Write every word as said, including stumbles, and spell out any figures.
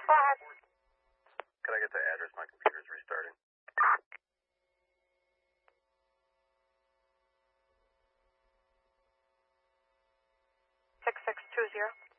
Go ahead. Can I get the address? My computer's restarting. six six two zero.